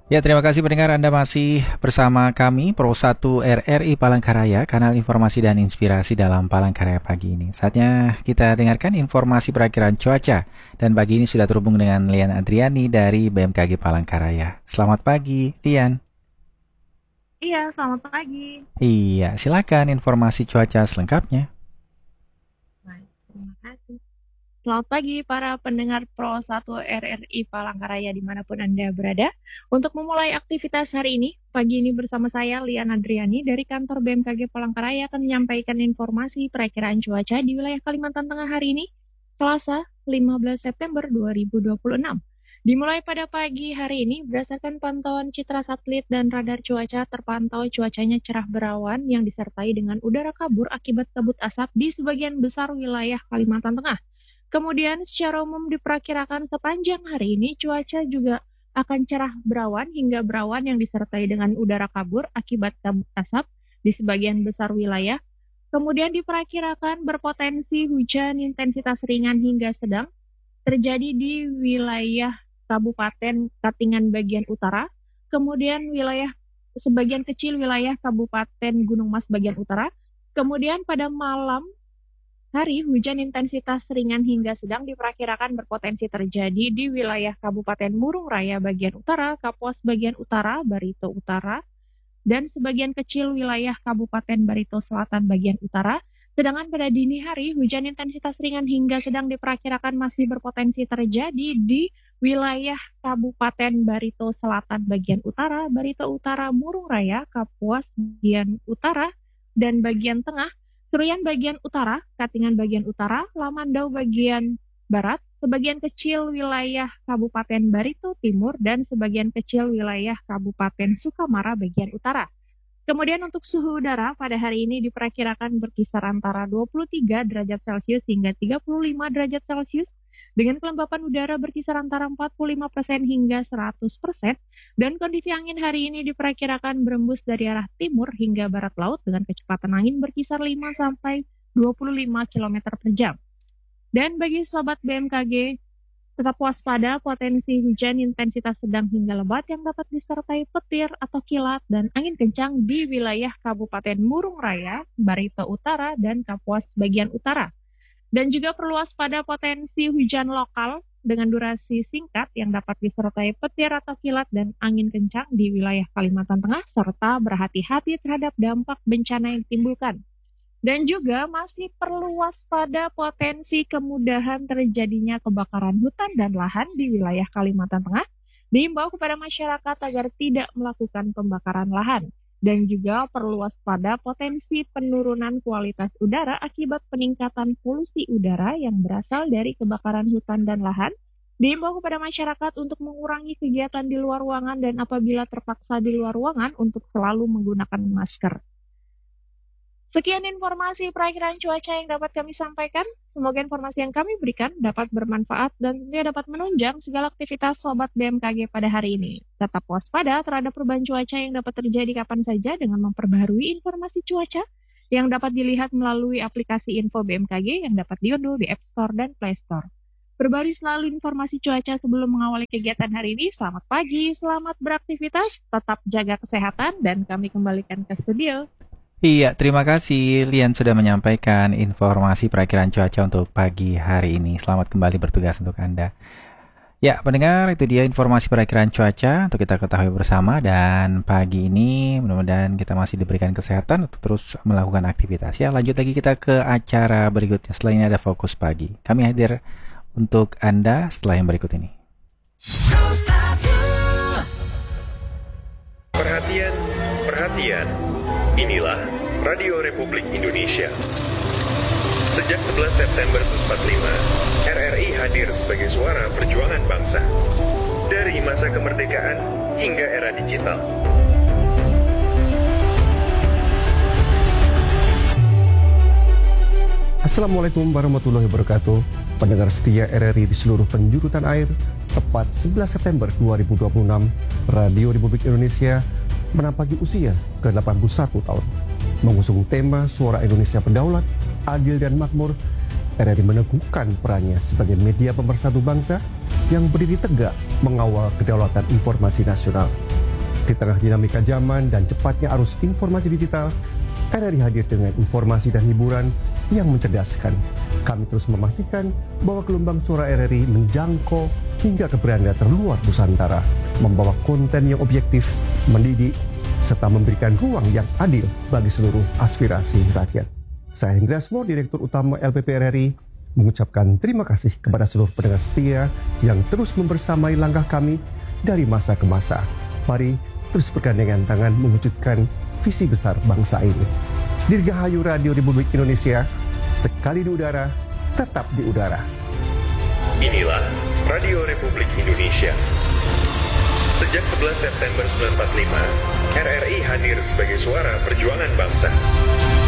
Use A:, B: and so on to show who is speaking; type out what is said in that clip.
A: Ya, terima kasih pendengar Anda masih bersama kami Pro 1 RRI Palangkaraya, kanal informasi dan inspirasi dalam Palangkaraya pagi ini. Saatnya kita dengarkan informasi perakiraan cuaca. Dan pagi ini sudah terhubung dengan Lian Adriani dari BMKG Palangkaraya. Selamat pagi, Lian.
B: Iya, selamat pagi.
A: Iya, silakan informasi cuaca selengkapnya.
B: Baik, terima kasih. Selamat pagi para pendengar Pro 1 RRI Palangkaraya dimanapun Anda berada. Untuk memulai aktivitas hari ini, pagi ini bersama saya Lian Adriani dari kantor BMKG Palangkaraya akan menyampaikan informasi perakiraan cuaca di wilayah Kalimantan Tengah hari ini, Selasa 15 September 2026. Dimulai pada pagi hari ini, berdasarkan pantauan citra satelit dan radar cuaca, terpantau cuacanya cerah berawan yang disertai dengan udara kabur akibat kabut asap di sebagian besar wilayah Kalimantan Tengah. Kemudian secara umum diperkirakan sepanjang hari ini cuaca juga akan cerah berawan hingga berawan yang disertai dengan udara kabur akibat kabut asap di sebagian besar wilayah. Kemudian diperkirakan berpotensi hujan intensitas ringan hingga sedang terjadi di wilayah Kabupaten Katingan bagian utara, kemudian sebagian kecil wilayah Kabupaten Gunung Mas bagian utara, kemudian pada malam hari, hujan intensitas ringan hingga sedang diperkirakan berpotensi terjadi di wilayah Kabupaten Murung Raya bagian utara, Kapuas bagian utara, Barito Utara, dan sebagian kecil wilayah Kabupaten Barito Selatan bagian utara. Sedangkan pada dini hari, hujan intensitas ringan hingga sedang diperkirakan masih berpotensi terjadi di wilayah Kabupaten Barito Selatan bagian utara, Barito Utara, Murung Raya, Kapuas bagian utara, dan bagian tengah, Seruyan bagian utara, Katingan bagian utara, Lamandau bagian barat, sebagian kecil wilayah Kabupaten Barito Timur, dan sebagian kecil wilayah Kabupaten Sukamara bagian utara. Kemudian untuk suhu udara pada hari ini diperkirakan berkisar antara 23 derajat Celcius hingga 35 derajat Celcius, dengan kelembapan udara berkisar antara 45% hingga 100%, dan kondisi angin hari ini diperkirakan berembus dari arah timur hingga barat laut dengan kecepatan angin berkisar 5 sampai 25 km per jam. Dan bagi sobat BMKG, tetap waspada potensi hujan intensitas sedang hingga lebat yang dapat disertai petir atau kilat dan angin kencang di wilayah Kabupaten Murung Raya, Barito Utara, dan Kapuas bagian utara. Dan juga perlu waspada potensi hujan lokal dengan durasi singkat yang dapat disertai petir atau kilat dan angin kencang di wilayah Kalimantan Tengah, serta berhati-hati terhadap dampak bencana yang ditimbulkan. Dan juga masih perlu waspada potensi kemudahan terjadinya kebakaran hutan dan lahan di wilayah Kalimantan Tengah. Diimbau kepada masyarakat agar tidak melakukan pembakaran lahan. Dan juga perlu waspada potensi penurunan kualitas udara akibat peningkatan polusi udara yang berasal dari kebakaran hutan dan lahan. Diimbau kepada masyarakat untuk mengurangi kegiatan di luar ruangan dan apabila terpaksa di luar ruangan untuk selalu menggunakan masker. Sekian informasi perakiraan cuaca yang dapat kami sampaikan. Semoga informasi yang kami berikan dapat bermanfaat dan tentunya dapat menunjang segala aktivitas Sobat BMKG pada hari ini. Tetap waspada terhadap perubahan cuaca yang dapat terjadi kapan saja dengan memperbaharui informasi cuaca yang dapat dilihat melalui aplikasi Info BMKG yang dapat diunduh di App Store dan Play Store. Berbaris selalu informasi cuaca sebelum mengawali kegiatan hari ini. Selamat pagi, selamat beraktivitas, tetap jaga kesehatan, dan kami kembalikan ke studio.
A: Iya, terima kasih Lian sudah menyampaikan informasi perakiraan cuaca untuk pagi hari ini. Selamat kembali bertugas untuk Anda. Ya, pendengar, itu dia informasi perakiraan cuaca untuk kita ketahui bersama. Dan pagi ini mudah-mudahan kita masih diberikan kesehatan untuk terus melakukan aktivitas. Ya, lanjut lagi kita ke acara berikutnya. Setelah ini ada Fokus Pagi. Kami hadir untuk Anda setelah yang berikut ini.
C: Perhatian, perhatian. Inilah Radio Republik Indonesia. Sejak 11 September 1945, RRI hadir sebagai suara perjuangan bangsa. Dari masa kemerdekaan hingga era digital.
D: Assalamualaikum warahmatullahi wabarakatuh. Pendengar setia RRI di seluruh penjuru tanah air, tepat 11 September 2026, Radio Republik Indonesia menampaki usia ke-81 tahun. Mengusung tema Suara Indonesia Berdaulat, Adil dan Makmur, RRI meneguhkan perannya sebagai media pemersatu bangsa yang berdiri tegak mengawal kedaulatan informasi nasional. Di tengah dinamika zaman dan cepatnya arus informasi digital, RRI hadir dengan informasi dan hiburan yang mencerdaskan. Kami terus memastikan bahwa gelombang suara RRI menjangkau hingga ke beranda terluar Nusantara, membawa konten yang objektif, mendidik, serta memberikan ruang yang adil bagi seluruh aspirasi rakyat. Saya Hendra Asmo, Direktur Utama LPP RRI, mengucapkan terima kasih kepada seluruh pendengar setia yang terus membersamai langkah kami dari masa ke masa. Mari terus bergandengan tangan mewujudkan visi besar bangsa ini. Dirgahayu Radio Republik Indonesia, sekali di udara, tetap di udara.
C: Inilah Radio Republik Indonesia. Sejak 11 September 1945, RRI hadir sebagai suara perjuangan bangsa.